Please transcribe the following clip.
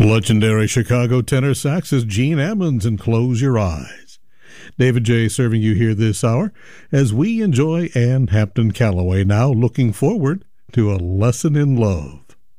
Legendary Chicago tenor saxist Gene Ammons and Close Your Eyes. David J. serving you here this hour as we enjoy Ann Hampton Callaway, now looking forward to A Lesson in Love.